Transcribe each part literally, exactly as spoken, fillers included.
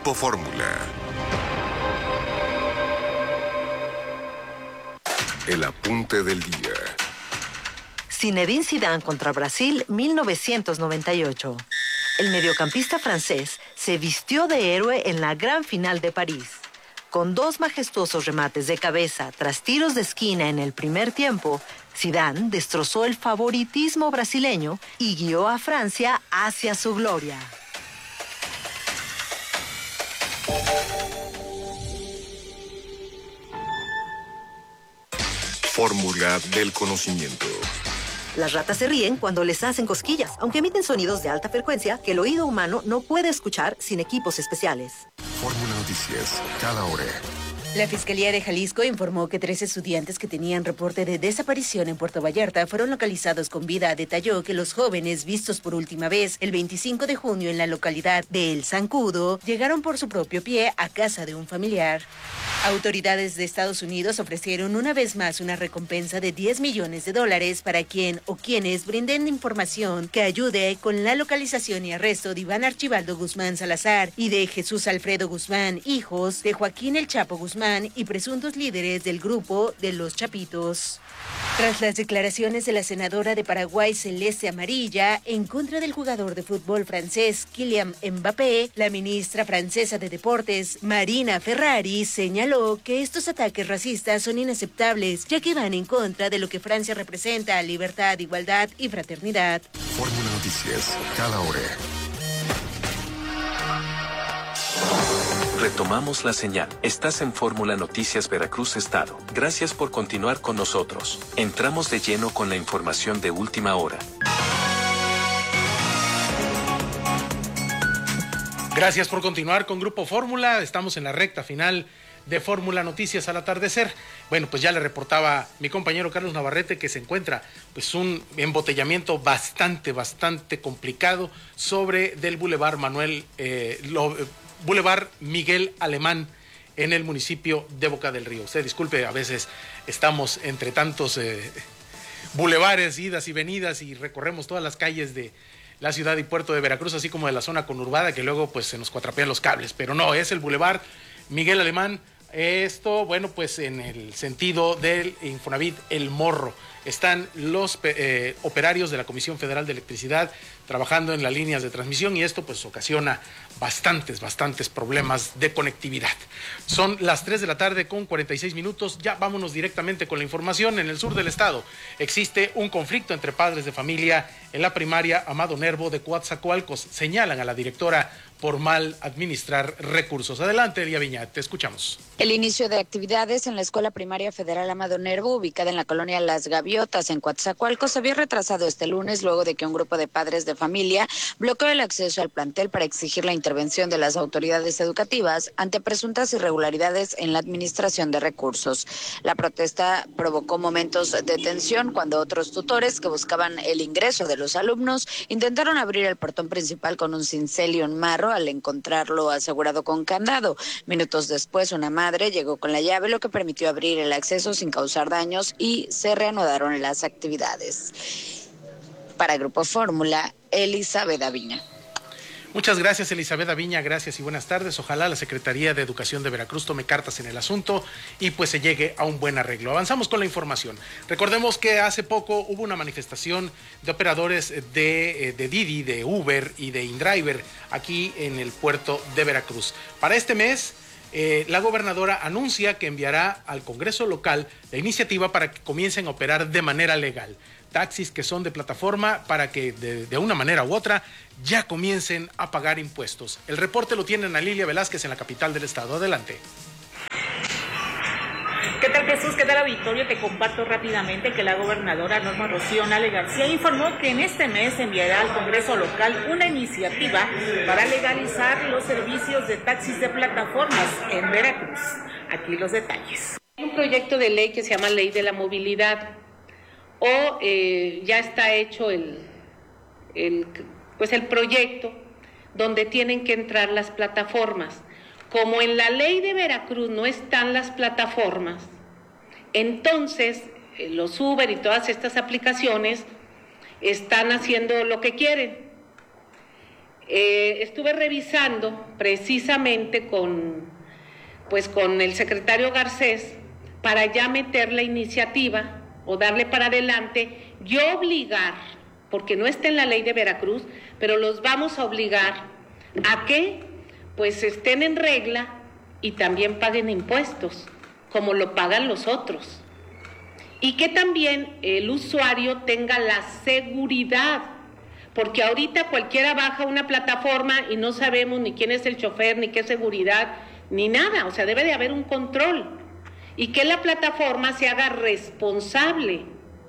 Grupo Fórmula. El apunte del día. Zinedine Zidane contra Brasil, mil novecientos noventa y ocho. El mediocampista francés se vistió de héroe en la gran final de París. Con dos majestuosos remates de cabeza tras tiros de esquina en el primer tiempo, Zidane destrozó el favoritismo brasileño y guió a Francia hacia su gloria. Fórmula del conocimiento. Las ratas se ríen cuando les hacen cosquillas, aunque emiten sonidos de alta frecuencia que el oído humano no puede escuchar sin equipos especiales. Fórmula Noticias, cada hora. La Fiscalía de Jalisco informó que tres estudiantes que tenían reporte de desaparición en Puerto Vallarta fueron localizados con vida. Detalló que los jóvenes vistos por última vez el veinticinco de junio en la localidad de El Zancudo llegaron por su propio pie a casa de un familiar. Autoridades de Estados Unidos ofrecieron una vez más una recompensa de diez millones de dólares para quien o quienes brinden información que ayude con la localización y arresto de Iván Archibaldo Guzmán Salazar y de Jesús Alfredo Guzmán, hijos de Joaquín El Chapo Guzmán y presuntos líderes del grupo de Los Chapitos. Tras las declaraciones de la senadora de Paraguay Celeste Amarilla en contra del jugador de fútbol francés Kylian Mbappé, la ministra francesa de Deportes Marina Ferrari señaló que estos ataques racistas son inaceptables, ya que van en contra de lo que Francia representa: libertad, igualdad y fraternidad. Fórmula Noticias, cada hora. Retomamos la señal. Estás en Fórmula Noticias Veracruz Estado. Gracias por continuar con nosotros. Entramos de lleno con la información de última hora. Gracias por continuar con Grupo Fórmula. Estamos en la recta final de Fórmula Noticias al atardecer. Bueno, pues ya le reportaba mi compañero Carlos Navarrete que se encuentra pues un embotellamiento bastante, bastante complicado sobre del Boulevard Manuel, eh, lo, Boulevard Miguel Alemán en el municipio de Boca del Río. Usted disculpe, a veces estamos entre tantos eh, bulevares, idas y venidas, y recorremos todas las calles de la ciudad y puerto de Veracruz, así como de la zona conurbada, que luego pues se nos cuatrapean los cables, pero no, es el Boulevard Miguel Alemán. Esto, bueno, pues en el sentido del Infonavit El Morro. Están los eh, operarios de la Comisión Federal de Electricidad trabajando en las líneas de transmisión y esto pues ocasiona bastantes, bastantes problemas de conectividad. Son las tres de la tarde con cuarenta y seis minutos. Ya vámonos directamente con la información. En el sur del estado existe un conflicto entre padres de familia en la primaria Amado Nervo de Coatzacoalcos. Señalan a la directora por mal administrar recursos. Adelante, Elia Viña, te escuchamos. El inicio de actividades en la Escuela Primaria Federal Amado Nervo, ubicada en la colonia Las Gaviotas, en Coatzacoalcos, se había retrasado este lunes luego de que un grupo de padres de familia bloqueó el acceso al plantel para exigir la intervención de las autoridades educativas ante presuntas irregularidades en la administración de recursos. La protesta provocó momentos de tensión cuando otros tutores que buscaban el ingreso de los alumnos intentaron abrir el portón principal con un cincel y un marro al encontrarlo asegurado con candado. Minutos después, una madre llegó con la llave, lo que permitió abrir el acceso sin causar daños y se reanudaron las actividades. Para Grupo Fórmula, Elizabeth Aviña. Muchas gracias, Elizabeth Aviña, gracias y buenas tardes. Ojalá la Secretaría de Educación de Veracruz tome cartas en el asunto y pues se llegue a un buen arreglo. Avanzamos con la información. Recordemos que hace poco hubo una manifestación de operadores de, de Didi, de Uber y de InDriver aquí en el puerto de Veracruz. Para este mes, eh, la gobernadora anuncia que enviará al Congreso local la iniciativa para que comiencen a operar de manera legal taxis que son de plataforma para que de, de una manera u otra ya comiencen a pagar impuestos. El reporte lo tiene Ana Lilia Velázquez en la capital del estado. Adelante. ¿Qué tal, Jesús? ¿Qué tal, auditorio? Te comparto rápidamente que la gobernadora Norma Rocío Nale García informó que en este mes enviará al Congreso local una iniciativa para legalizar los servicios de taxis de plataformas en Veracruz. Aquí los detalles. Hay un proyecto de ley que se llama Ley de la Movilidad, o eh, ya está hecho el, el, pues el proyecto donde tienen que entrar las plataformas. Como en la ley de Veracruz no están las plataformas, entonces eh, los Uber y todas estas aplicaciones están haciendo lo que quieren. Eh, estuve revisando precisamente con, pues, con el secretario Garcés para ya meter la iniciativa o darle para adelante y obligar, porque no está en la ley de Veracruz, pero los vamos a obligar a que pues estén en regla y también paguen impuestos, como lo pagan los otros. Y que también el usuario tenga la seguridad, porque ahorita cualquiera baja una plataforma y no sabemos ni quién es el chofer, ni qué seguridad, ni nada. O sea, debe de haber un control. Y que la plataforma se haga responsable.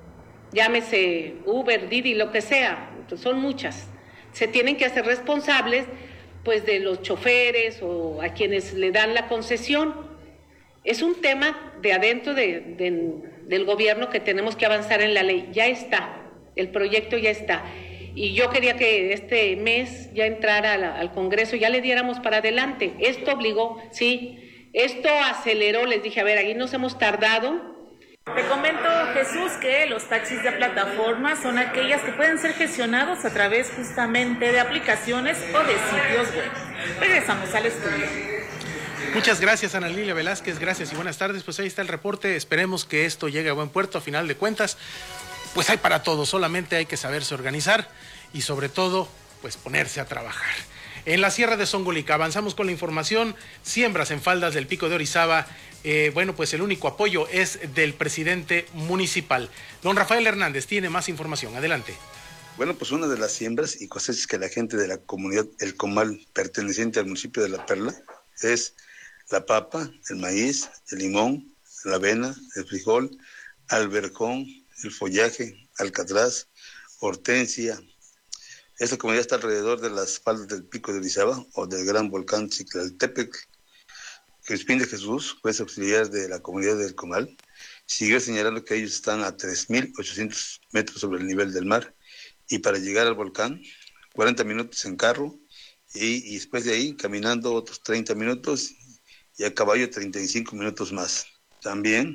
Llámese Uber, Didi, lo que sea, son muchas. Se tienen que hacer responsables pues de los choferes o a quienes le dan la concesión. Es un tema de adentro de, de, del gobierno que tenemos que avanzar en la ley. Ya está, el proyecto ya está. Y yo quería que este mes ya entrara al, al Congreso, ya le diéramos para adelante. Esto obligó, sí, esto aceleró, les dije, a ver, aquí nos hemos tardado. Te comento, Jesús, que los taxis de plataforma son aquellas que pueden ser gestionados a través justamente de aplicaciones o de sitios web. Regresamos al estudio. Muchas gracias, Ana Lilia Velázquez, gracias y buenas tardes. Pues ahí está el reporte, esperemos que esto llegue a buen puerto. A final de cuentas, pues hay para todo, solamente hay que saberse organizar y sobre todo, pues ponerse a trabajar. En la Sierra de Zongolica avanzamos con la información, siembras en faldas del Pico de Orizaba. Eh, bueno, pues el único apoyo es del presidente municipal. Don Rafael Hernández tiene más información, adelante. Bueno, pues una de las siembras y cosechas que la gente de la comunidad El Comal, perteneciente al municipio de La Perla, es la papa, el maíz, el limón, la avena, el frijol, alberjón, el follaje, alcatraz, hortensia. Esta comunidad está alrededor de las faldas del Pico de Orizaba o del gran volcán Ciclaltépetl. Crispín de Jesús, juez auxiliar de la comunidad del Comal, siguió señalando que ellos están a tres mil ochocientos metros sobre el nivel del mar y para llegar al volcán, cuarenta minutos en carro y, y después de ahí caminando otros treinta minutos y a caballo treinta y cinco minutos más. También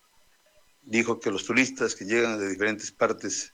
dijo que los turistas que llegan de diferentes partes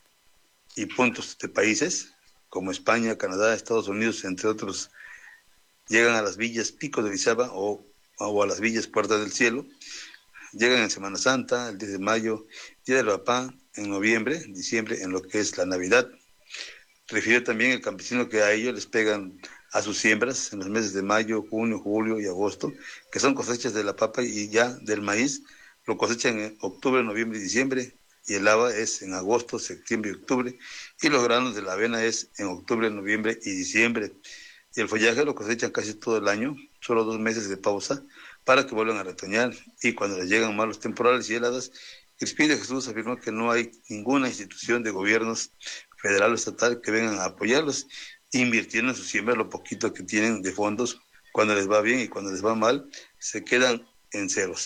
y puntos de países, como España, Canadá, Estados Unidos, entre otros, llegan a las villas Pico de Orizaba o o a las villas Puerta del Cielo, llegan en Semana Santa, el diez de mayo, Día del Papá, en noviembre, diciembre, en lo que es la Navidad. Refirió también el campesino que a ellos les pegan a sus siembras en los meses de mayo, junio, julio y agosto, que son cosechas de la papa y ya del maíz, lo cosechan en octubre, noviembre y diciembre, y el haba es en agosto, septiembre y octubre, y los granos de la avena es en octubre, noviembre y diciembre. Y el follaje lo cosechan casi todo el año, solo dos meses de pausa, para que vuelvan a retoñar. Y cuando les llegan malos temporales y heladas, Crispín de Jesús afirmó que no hay ninguna institución de gobiernos federal o estatal que vengan a apoyarlos, invirtiendo en su siembra lo poquito que tienen de fondos. Cuando les va bien y cuando les va mal, se quedan en ceros.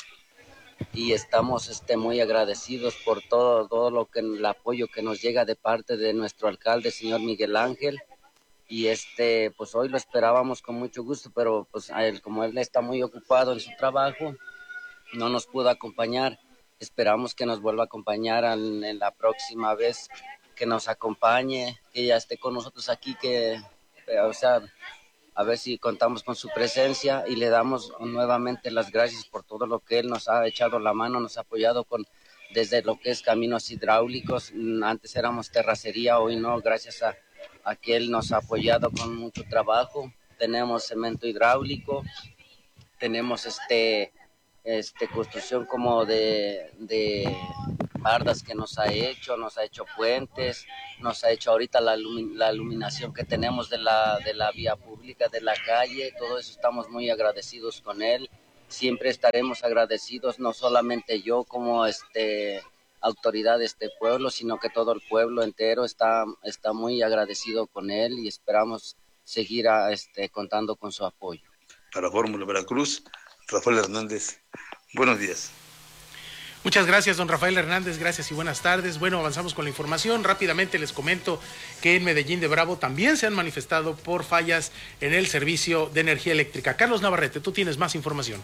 Y estamos este, muy agradecidos por todo, todo lo que el apoyo que nos llega de parte de nuestro alcalde, señor Miguel Ángel. Y este, pues hoy lo esperábamos con mucho gusto, pero pues a él, como él está muy ocupado en su trabajo, no nos pudo acompañar. Esperamos que nos vuelva a acompañar en, en la próxima vez, que nos acompañe, que ya esté con nosotros aquí, que, o sea, a ver si contamos con su presencia y le damos nuevamente las gracias por todo lo que él nos ha echado la mano, nos ha apoyado con desde lo que es caminos hidráulicos. Antes éramos terracería, hoy no, gracias a a que él nos ha apoyado con mucho trabajo. Tenemos cemento hidráulico, tenemos este, este construcción como de, de bardas que nos ha hecho, nos ha hecho puentes, nos ha hecho ahorita la, la iluminación que tenemos de la, de la vía pública, de la calle, todo eso estamos muy agradecidos con él. Siempre estaremos agradecidos, no solamente yo como este... autoridad de este pueblo, sino que todo el pueblo entero está, está muy agradecido con él y esperamos seguir a, este, contando con su apoyo. Para Fórmula Veracruz, Rafael Hernández. Buenos días. Muchas gracias, don Rafael Hernández, gracias y buenas tardes. Bueno, avanzamos con la información. Rápidamente les comento que en Medellín de Bravo también se han manifestado por fallas en el servicio de energía eléctrica. Carlos Navarrete, tú tienes más información.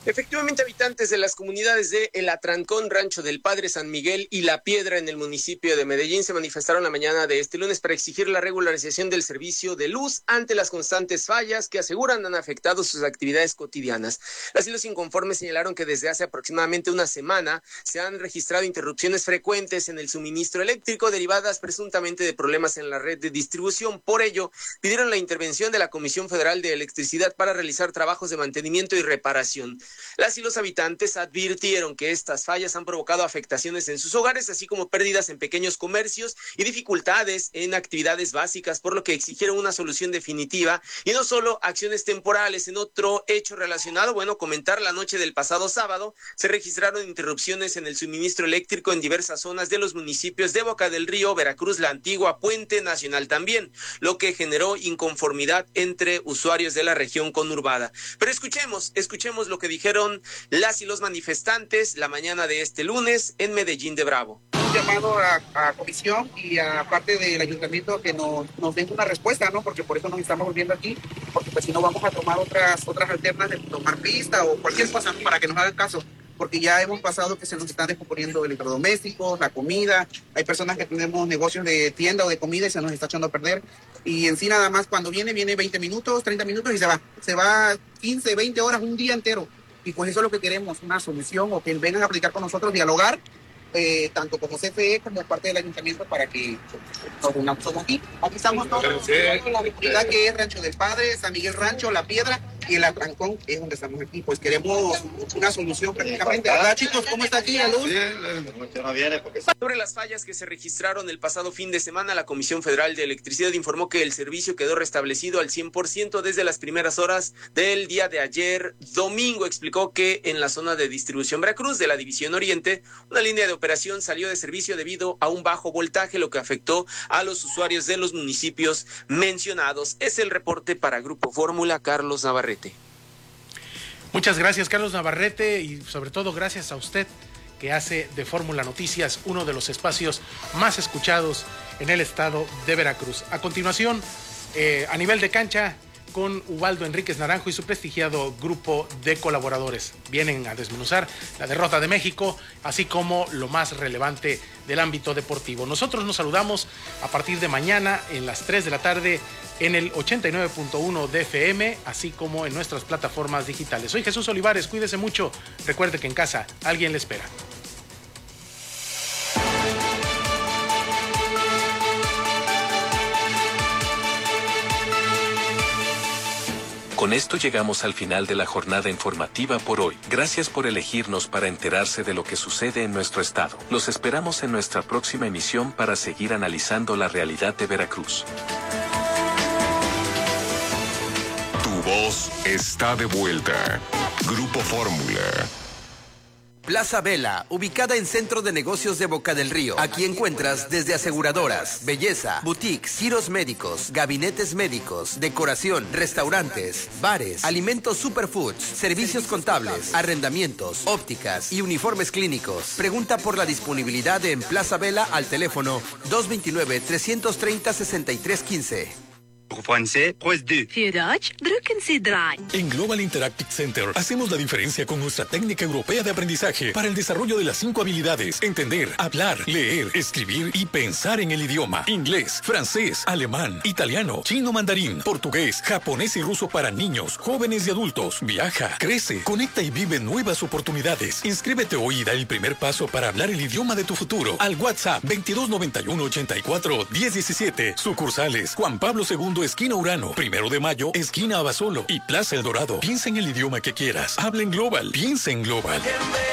Efectivamente, habitantes de las comunidades de El Atrancón, Rancho del Padre San Miguel y La Piedra en el municipio de Medellín se manifestaron la mañana de este lunes para exigir la regularización del servicio de luz ante las constantes fallas que aseguran han afectado sus actividades cotidianas. Las y los inconformes señalaron que desde hace aproximadamente una semana se han registrado interrupciones frecuentes en el suministro eléctrico derivadas presuntamente de problemas en la red de distribución. Por ello, pidieron la intervención de la Comisión Federal de Electricidad para realizar trabajos de mantenimiento y reparación. Las y los habitantes advirtieron que estas fallas han provocado afectaciones en sus hogares, así como pérdidas en pequeños comercios y dificultades en actividades básicas, por lo que exigieron una solución definitiva y no solo acciones temporales. En otro hecho relacionado, bueno, comentar la noche del pasado sábado, se registraron interrupciones en el suministro eléctrico en diversas zonas de los municipios de Boca del Río, Veracruz, La Antigua, Puente Nacional también, lo que generó inconformidad entre usuarios de la región conurbada. Pero escuchemos, escuchemos lo que dijeron las y los manifestantes la mañana de este lunes en Medellín de Bravo. Un llamado a, a comisión y a parte del ayuntamiento que nos, nos den una respuesta, ¿no? Porque por eso nos estamos volviendo aquí, porque pues si no vamos a tomar otras, otras alternativas de tomar pista o cualquier cosa, ¿no? Para que nos hagan caso. Porque ya hemos pasado que se nos están descomponiendo electrodomésticos, la comida, hay personas que tenemos negocios de tienda o de comida y se nos está echando a perder. Y en sí nada más cuando viene, viene veinte minutos, treinta minutos y se va. Se va quince, veinte horas, un día entero. Y pues eso es lo que queremos, una solución o que vengan a platicar con nosotros, dialogar, eh, tanto como C F E como parte del ayuntamiento para que nos unamos aquí. Aquí estamos todos, la comunidad que es Rancho del Padre, San Miguel Rancho, La Piedra y El Atrancón es donde estamos aquí. Pues queremos una solución prácticamente. ¿Verdad, chicos? ¿Cómo está aquí la luz? Sobre las fallas que se registraron el pasado fin de semana, la Comisión Federal de Electricidad informó que el servicio quedó restablecido al cien por ciento desde las primeras horas del día de ayer domingo. Explicó que en la zona de distribución Veracruz de la División Oriente, una línea de operación salió de servicio debido a un bajo voltaje, lo que afectó a los usuarios de los municipios mencionados. Es el reporte para Grupo Fórmula, Carlos Navarrete. Muchas gracias, Carlos Navarrete, y sobre todo gracias a usted que hace de Fórmula Noticias uno de los espacios más escuchados en el estado de Veracruz. A continuación, eh, a nivel de cancha, con Ubaldo Enríquez Naranjo y su prestigiado grupo de colaboradores. Vienen a desmenuzar la derrota de México, así como lo más relevante del ámbito deportivo. Nosotros nos saludamos a partir de mañana en las tres de la tarde en el ochenta y nueve punto uno de F M, así como en nuestras plataformas digitales. Soy Jesús Olivares, cuídese mucho. Recuerde que en casa alguien le espera. Con esto llegamos al final de la jornada informativa por hoy. Gracias por elegirnos para enterarse de lo que sucede en nuestro estado. Los esperamos en nuestra próxima emisión para seguir analizando la realidad de Veracruz. Tu voz está de vuelta. Grupo Fórmula. Plaza Vela, ubicada en Centro de Negocios de Boca del Río. Aquí encuentras desde aseguradoras, belleza, boutiques, giros médicos, gabinetes médicos, decoración, restaurantes, bares, alimentos superfoods, servicios contables, arrendamientos, ópticas y uniformes clínicos. Pregunta por la disponibilidad en Plaza Vela al teléfono dos veintinueve, trescientos treinta, sesenta y tres quince. En Global Interactive Center hacemos la diferencia con nuestra técnica europea de aprendizaje para el desarrollo de las cinco habilidades: entender, hablar, leer, escribir y pensar en el idioma. Inglés, francés, alemán, italiano, chino mandarín, portugués, japonés y ruso para niños, jóvenes y adultos. Viaja, crece, conecta y vive nuevas oportunidades. Inscríbete hoy y da el primer paso para hablar el idioma de tu futuro al WhatsApp veintidós noventa y uno, ochenta y cuatro, diez diecisiete. Sucursales Juan Pablo segundo, esquina Urano, Primero de Mayo, esquina Abasolo y Plaza El Dorado. Piensa en el idioma que quieras. Habla en Global. Piensa en Global.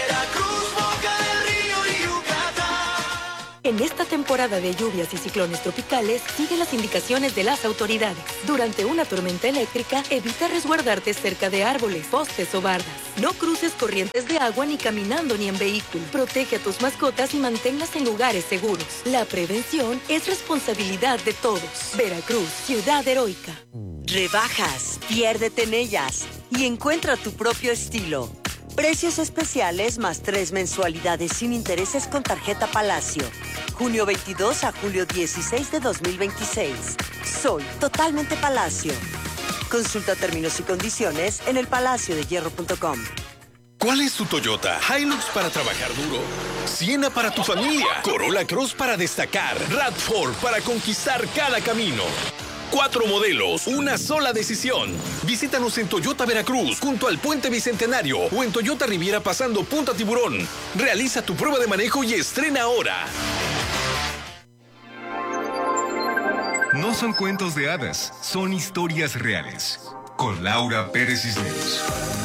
En esta temporada de lluvias y ciclones tropicales, sigue las indicaciones de las autoridades. Durante una tormenta eléctrica, evita resguardarte cerca de árboles, postes o bardas. No cruces corrientes de agua ni caminando ni en vehículo. Protege a tus mascotas y manténlas en lugares seguros. La prevención es responsabilidad de todos. Veracruz, ciudad heroica. Rebajas, piérdete en ellas y encuentra tu propio estilo. Precios especiales más tres mensualidades sin intereses con tarjeta Palacio. junio veintidós a julio dieciséis de dos mil veintiséis. Soy totalmente Palacio. Consulta términos y condiciones en el palacio de hierro punto com. ¿Cuál es tu Toyota? Hilux para trabajar duro, Siena para tu familia, Corolla Cross para destacar, RAV cuatro para conquistar cada camino. Cuatro modelos, una sola decisión. Visítanos en Toyota Veracruz, junto al Puente Bicentenario, o en Toyota Riviera pasando Punta Tiburón. Realiza tu prueba de manejo y estrena ahora. No son cuentos de hadas, son historias reales. Con Laura Pérez Cisneros.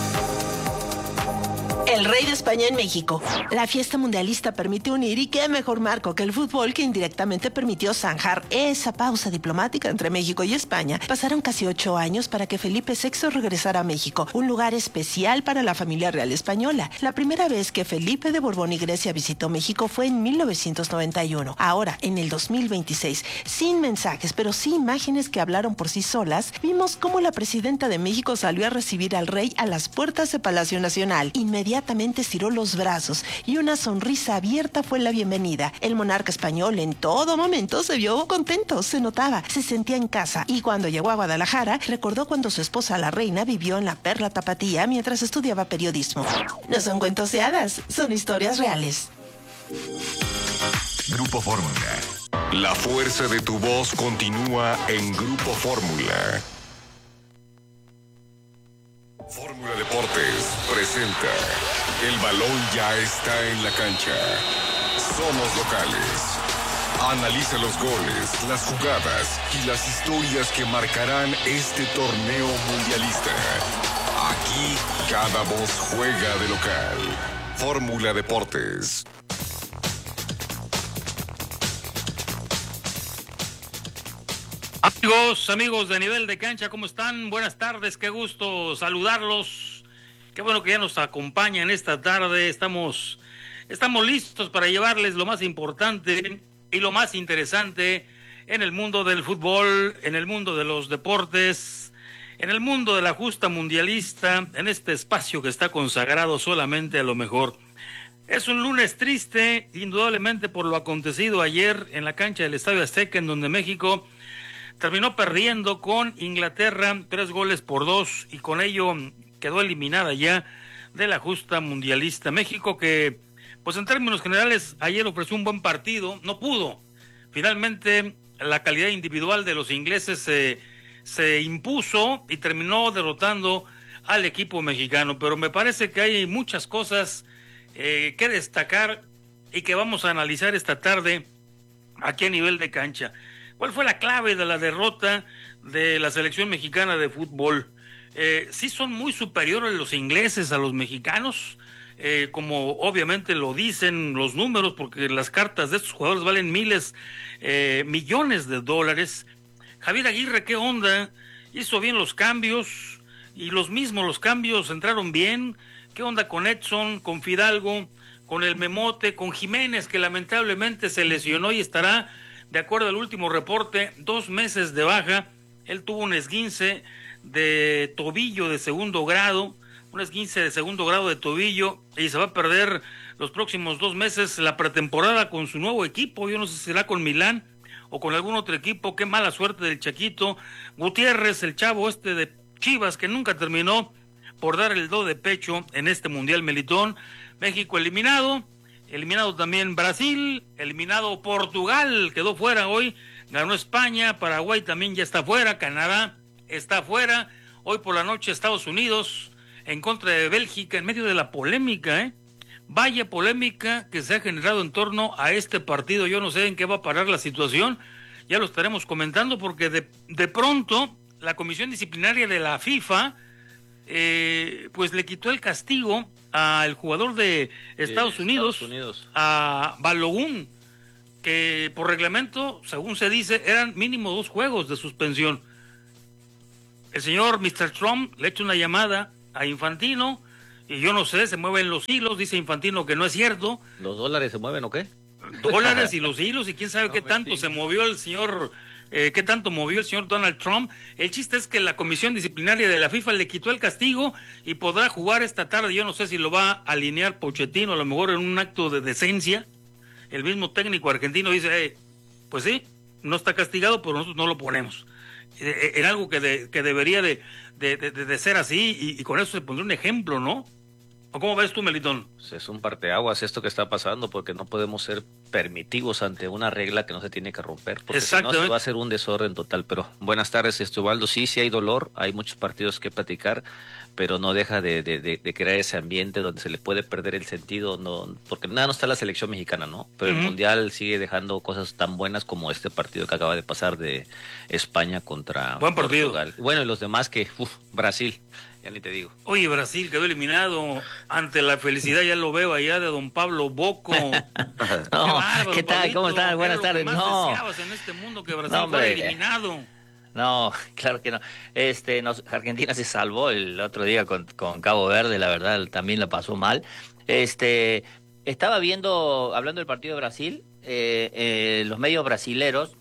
El rey de España en México. La fiesta mundialista permitió unir, y qué mejor marco que el fútbol, que indirectamente permitió zanjar esa pausa diplomática entre México y España. Pasaron casi ocho años para que Felipe sexto regresara a México, un lugar especial para la familia real española. La primera vez que Felipe de Borbón y Grecia visitó México fue en mil novecientos noventa y uno. Ahora, en el dos mil veintiséis, sin mensajes, pero sí imágenes que hablaron por sí solas, vimos cómo la presidenta de México salió a recibir al rey a las puertas de Palacio Nacional. Inmediatamente Inmediatamente estiró los brazos y una sonrisa abierta fue la bienvenida. El monarca español en todo momento se vio contento, se notaba, se sentía en casa, y cuando llegó a Guadalajara recordó cuando su esposa la reina vivió en la Perla Tapatía mientras estudiaba periodismo. No son cuentos de hadas, son historias reales. Grupo Fórmula. La fuerza de tu voz continúa en Grupo Fórmula. Fórmula Deportes presenta El balón ya está en la cancha. Somos locales. Analiza los goles, las jugadas y las historias que marcarán este torneo mundialista. Aquí cada voz juega de local. Fórmula Deportes. Amigos, amigos de Nivel de Cancha, ¿cómo están? Buenas tardes, qué gusto saludarlos. Qué bueno que ya nos acompañan esta tarde. Estamos, estamos listos para llevarles lo más importante y lo más interesante en el mundo del fútbol, en el mundo de los deportes, en el mundo de la justa mundialista, en este espacio que está consagrado solamente a lo mejor. Es un lunes triste, indudablemente, por lo acontecido ayer en la cancha del Estadio Azteca, en donde México terminó perdiendo con Inglaterra tres goles por dos, y con ello quedó eliminada ya de la justa mundialista. México, que pues en términos generales ayer ofreció un buen partido, no pudo. Finalmente la calidad individual de los ingleses se, se impuso y terminó derrotando al equipo mexicano. Pero me parece que hay muchas cosas eh, que destacar y que vamos a analizar esta tarde aquí a Nivel de Cancha. ¿Cuál fue la clave de la derrota de la selección mexicana de fútbol? Eh, sí son muy superiores los ingleses a los mexicanos, eh, como obviamente lo dicen los números, porque las cartas de estos jugadores valen miles, eh, millones de dólares. Javier Aguirre, ¿qué onda? Hizo bien los cambios, y los mismos los cambios entraron bien. ¿Qué onda con Edson, con Fidalgo, con el Memote, con Jiménez, que lamentablemente se lesionó y estará, de acuerdo al último reporte, dos meses de baja? Él tuvo un esguince de tobillo de segundo grado, un esguince de segundo grado de tobillo, y se va a perder los próximos dos meses la pretemporada con su nuevo equipo. Yo no sé si será con Milán o con algún otro equipo. Qué mala suerte del Chaquito Gutiérrez, el chavo este de Chivas, que nunca terminó por dar el do de pecho en este Mundial Melitón. México eliminado. Eliminado también Brasil, eliminado Portugal, quedó fuera hoy, ganó España, Paraguay también ya está fuera, Canadá está fuera. Hoy por la noche Estados Unidos en contra de Bélgica, en medio de la polémica, ¿eh? Vaya polémica que se ha generado en torno a este partido. Yo no sé en qué va a parar la situación, ya lo estaremos comentando, porque de, de pronto la Comisión Disciplinaria de la FIFA eh, pues le quitó el castigo al jugador de Estados, de Unidos, Estados Unidos, a Balogun, que por reglamento, según se dice, eran mínimo dos juegos de suspensión. El señor mister Trump le echa una llamada a Infantino, y yo no sé, se mueven los hilos, dice Infantino que no es cierto. ¿Los dólares se mueven o qué? Dólares y los hilos, y quién sabe no, qué tanto sí. se movió el señor... Eh, ¿Qué tanto movió el señor Donald Trump? El chiste es que la Comisión Disciplinaria de la FIFA le quitó el castigo y podrá jugar esta tarde. Yo no sé si lo va a alinear Pochettino, a lo mejor en un acto de decencia. El mismo técnico argentino dice, eh, pues sí, no está castigado, pero nosotros no lo ponemos. Eh, en algo que, de, que debería de, de, de, de ser así, y, y con eso se pondría un ejemplo, ¿no? ¿O cómo ves tú, Melitón? Pues es un parteaguas esto que está pasando, porque no podemos ser permitivos ante una regla que no se tiene que romper, porque si no se va a hacer un desorden total. Pero buenas tardes, Estubaldo. Sí, sí hay dolor, hay muchos partidos que platicar, pero no deja de, de, de, de crear ese ambiente donde se le puede perder el sentido, no, porque nada, no está la selección mexicana, ¿no? Pero uh-huh. el Mundial sigue dejando cosas tan buenas como este partido que acaba de pasar de España contra Buen partido. Portugal. Bueno, y los demás que, uf, Brasil. Ya ni te digo. Oye, Brasil quedó eliminado ante la felicidad, ya lo veo allá de don Pablo Boco. no, ¿Qué, bárbaro, ¿qué tal? Pablito, ¿Cómo estás? Buenas tardes. No. En este mundo que Brasil no, fue eliminado. No, claro que no. Este, nos, Argentina se salvó el otro día con, con Cabo Verde, la verdad, también la pasó mal. Este, estaba viendo, hablando del partido de Brasil, eh, eh, los medios brasileros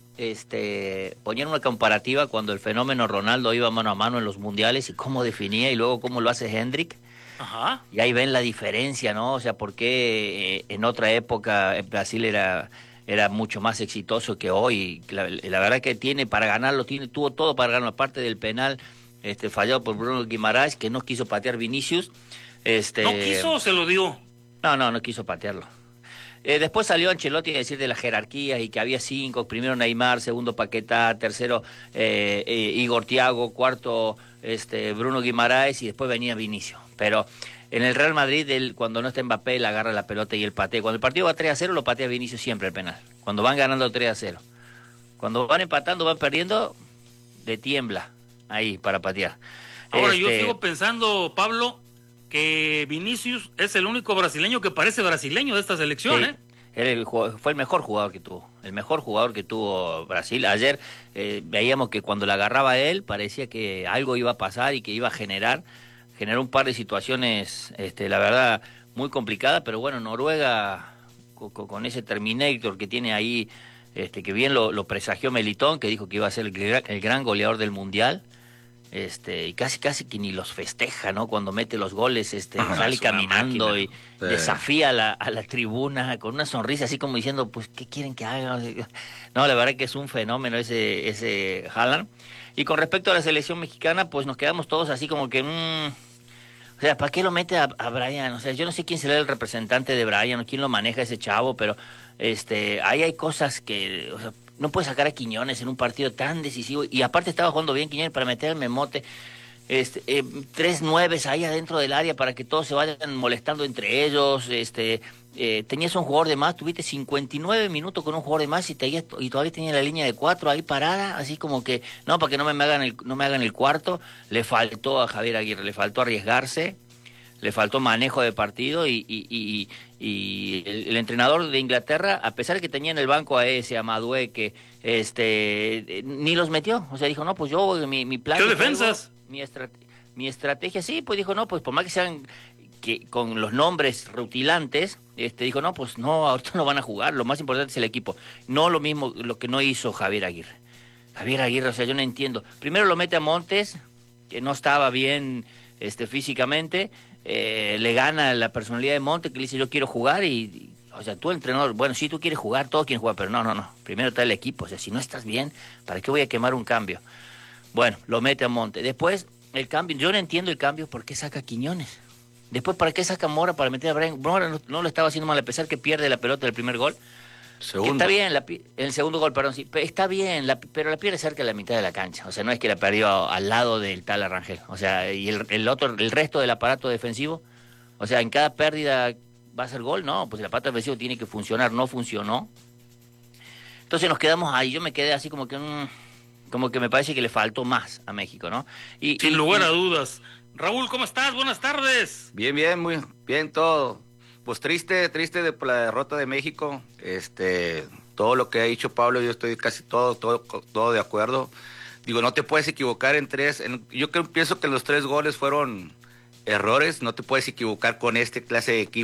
este ponían una comparativa cuando el fenómeno Ronaldo iba mano a mano en los mundiales y cómo definía y luego cómo lo hace Hendrik. Ajá. Y ahí ven la diferencia, ¿no? O sea, por qué eh, en otra época Brasil era era mucho más exitoso que hoy. La, la verdad que tiene para ganarlo, tiene tuvo todo para ganarlo, aparte del penal este fallado por Bruno Guimaraes, que no quiso patear Vinicius. Este ¿No quiso o se lo dio? No, no, no quiso patearlo. Eh, después salió Ancelotti a decir de las jerarquías y que había cinco, primero Neymar, segundo Paquetá, tercero eh, eh, Igor Thiago, cuarto este, Bruno Guimaraes y después venía Vinicio. Pero en el Real Madrid, él, cuando no está Mbappé, él agarra la pelota y el patea. Cuando el partido va tres a cero, lo patea Vinicio siempre el penal. Cuando van ganando tres a cero. Cuando van empatando, van perdiendo, de tiembla ahí para patear. Ahora, este... yo sigo pensando, Pablo, que Vinicius es el único brasileño que parece brasileño de esta selección, sí, ¿eh? Él el, fue el mejor jugador que tuvo, el mejor jugador que tuvo Brasil. Ayer eh, veíamos que cuando la agarraba él parecía que algo iba a pasar y que iba a generar, generó un par de situaciones, este, la verdad, muy complicadas, pero bueno, Noruega con, con ese Terminator que tiene ahí, este, que bien lo, lo presagió Melitón, que dijo que iba a ser el, el gran goleador del Mundial. Este, y casi casi que ni los festeja, ¿no? Cuando mete los goles, este, ah, sale caminando máquina, y sí. desafía a la, a la tribuna con una sonrisa así como diciendo, pues, ¿qué quieren que haga? No, la verdad que es un fenómeno ese, ese Haaland. Y con respecto a la selección mexicana, pues nos quedamos todos así como que, mmm, o sea, ¿para qué lo mete a, a Brian? O sea, yo no sé quién será el representante de Brian o quién lo maneja ese chavo, pero este, ahí hay cosas que, o sea, no puede sacar a Quiñones en un partido tan decisivo. Y aparte estaba jugando bien Quiñones para meter el memote. Este, eh, tres nueves ahí adentro del área para que todos se vayan molestando entre ellos. Este, eh, tenías un jugador de más, tuviste cincuenta y nueve minutos con un jugador de más y, te, y todavía tenía la línea de cuatro ahí parada, así como que, no, para que no me hagan el, no me hagan el cuarto. Le faltó a Javier Aguirre, le faltó arriesgarse, le faltó manejo de partido y, y, y, y el, el entrenador de Inglaterra, a pesar de que tenía en el banco a ese, a Madueque, este, ni los metió. O sea, dijo, no, pues yo, mi, mi plan... ¿Qué defensas? Traigo, mi, estrate, mi estrategia, sí, pues dijo, no, pues por más que sean que con los nombres rutilantes, este, dijo, no, pues no, ahorita no van a jugar, lo más importante es el equipo. No lo mismo, lo que no hizo Javier Aguirre. Javier Aguirre, o sea, yo no entiendo. Primero lo mete a Montes, que no estaba bien este, físicamente, Eh, le gana la personalidad de Monte, que le dice yo quiero jugar y, y o sea, tú entrenador, bueno, sí, tú quieres jugar, todos quieren jugar, pero no, no, no, primero está el equipo, o sea, si no estás bien, ¿para qué voy a quemar un cambio? Bueno, lo mete a Monte, después el cambio, yo no entiendo el cambio, ¿por qué saca Quiñones? Después, ¿para qué saca Mora para meter a Brian? Mora no, no lo estaba haciendo mal, a pesar que pierde la pelota del primer gol. Está bien, la, el segundo gol, perdón, sí, está bien, la, pero la pierde cerca de la mitad de la cancha. O sea, no es que la perdió al lado del tal Arrangel. O sea, y el, el otro, el resto del aparato defensivo, o sea, en cada pérdida va a ser gol, no, pues el aparato defensivo tiene que funcionar, no funcionó. Entonces nos quedamos ahí, yo me quedé así como que, mmm, como que me parece que le faltó más a México, ¿no? Y, Sin y, lugar y, a dudas. Raúl, ¿cómo estás? Buenas tardes. Bien, bien, muy bien todo. Pues triste, triste de por la derrota de México. Este, todo lo que ha dicho Pablo, yo estoy casi todo, todo, todo de acuerdo. Digo, no te puedes equivocar en tres. En, yo creo, pienso que los tres goles fueron errores. No te puedes equivocar con este clase de equipo.